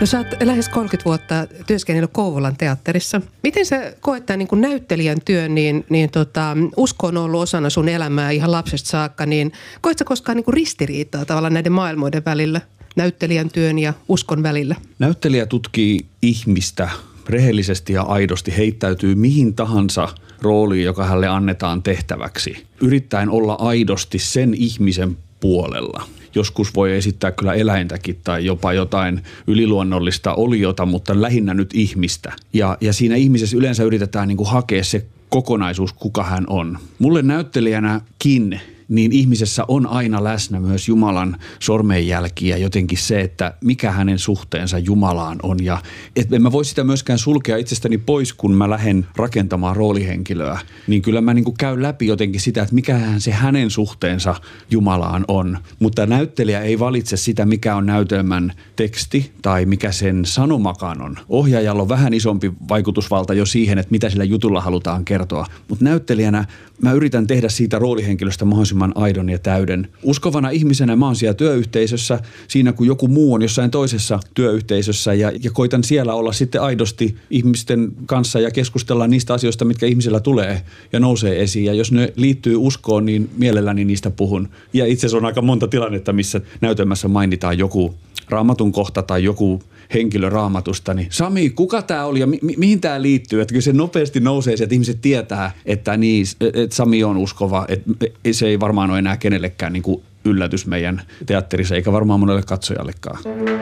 No sä oot lähes 30 vuotta työskennellyt Kouvolan teatterissa. Miten sä koet tämän niin kuin näyttelijän työn, usko on ollut osana sun elämää ihan lapsesta saakka, niin koet sä koskaan niin kuin ristiriitaa tavallaan näiden maailmoiden välillä, näyttelijän työn ja uskon välillä? Näyttelijä tutkii ihmistä rehellisesti ja aidosti, heittäytyy mihin tahansa rooliin, joka hänelle annetaan tehtäväksi, yrittäen olla aidosti sen ihmisen puolella. Joskus voi esittää kyllä eläintäkin tai jopa jotain yliluonnollista oliota, mutta lähinnä nyt ihmistä. Ja siinä ihmisessä yleensä yritetään niin kuin hakea se kokonaisuus, kuka hän on. Mulle näyttelijänäkin niin ihmisessä on aina läsnä myös Jumalan sormenjälkiä, jotenkin se, että mikä hänen suhteensa Jumalaan on. Ja en mä voi sitä myöskään sulkea itsestäni pois, kun mä lähden rakentamaan roolihenkilöä. Niin kyllä mä niin kuin käyn läpi jotenkin sitä, että mikähän se hänen suhteensa Jumalaan on. Mutta näyttelijä ei valitse sitä, mikä on näytelmän teksti tai mikä sen sanomakaan on. Ohjaajalla on vähän isompi vaikutusvalta jo siihen, että mitä sillä jutulla halutaan kertoa. Mutta näyttelijänä mä yritän tehdä siitä roolihenkilöstä mahdollisimman aidon ja täyden. Uskovana ihmisenä mä oon siellä työyhteisössä, siinä kun joku muu on jossain toisessa työyhteisössä ja koitan siellä olla sitten aidosti ihmisten kanssa ja keskustella niistä asioista, mitkä ihmisillä tulee ja nousee esiin. Ja jos ne liittyy uskoon, niin mielelläni niistä puhun. Ja itse asiassa on aika monta tilannetta, missä näytelmässä mainitaan joku raamatun kohta tai joku henkilö raamatusta, niin Sami, kuka tämä oli ja mihin tämä liittyy? Että kyllä se nopeasti nousee, että ihmiset tietää, että Sami on uskova, että se ei varmaan ole enää kenellekään niin kuin yllätys meidän teatterissa, eikä varmaan monelle katsojallekaan.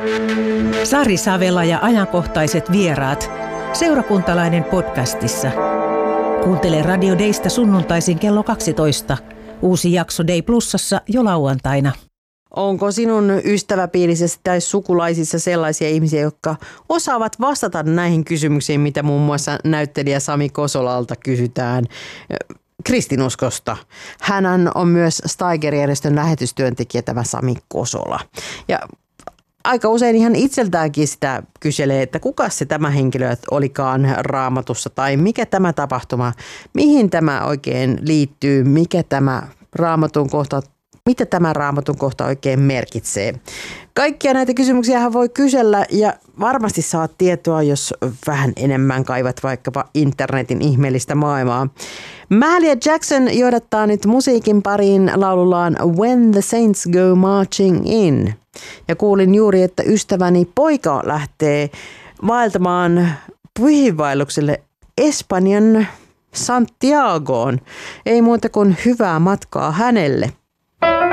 Sari Savela ja ajankohtaiset vieraat. Seurakuntalainen podcastissa. Kuuntele Radio Daysta sunnuntaisin kello 12. Uusi jakso Day Plusassa jo lauantaina. Onko sinun ystäväpiirisessä tai sukulaisissa sellaisia ihmisiä, jotka osaavat vastata näihin kysymyksiin, mitä muun muassa näyttelijä Sami Kosolalta kysytään kristinuskosta? Hänhän on myös Steiger-järjestön lähetystyöntekijä, tämä Sami Kosola. Ja aika usein ihan itseltäänkin sitä kyselee, että kuka se tämä henkilö olikaan Raamatussa tai mikä tämä tapahtuma, mihin tämä oikein liittyy, mikä tämä Raamatun kohta, mitä tämä Raamatun kohta oikein merkitsee. Kaikkia näitä kysymyksiä hän voi kysellä ja varmasti saat tietoa, jos vähän enemmän kaivat vaikkapa internetin ihmeellistä maailmaa. Mahalia Jackson johdattaa nyt musiikin pariin laulullaan When the Saints Go Marching In. Ja kuulin juuri, että ystäväni poika lähtee vaeltamaan pyhiinvaellukselle Espanjan Santiagoon. Ei muuta kuin hyvää matkaa hänelle.